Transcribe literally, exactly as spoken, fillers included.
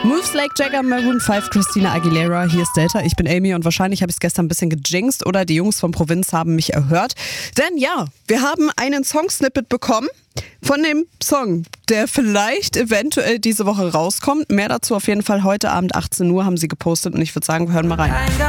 Moves Like Jagger, Maroon fünf, Christina Aguilera, hier ist Delta. Ich bin Amy und wahrscheinlich habe ich es gestern ein bisschen gejinxt oder die Jungs von Provinz haben mich erhört. Denn ja, wir haben einen Songsnippet bekommen von dem Song, der vielleicht eventuell diese Woche rauskommt. Mehr dazu auf jeden Fall heute Abend achtzehn Uhr haben sie gepostet und ich würde sagen, wir hören mal rein.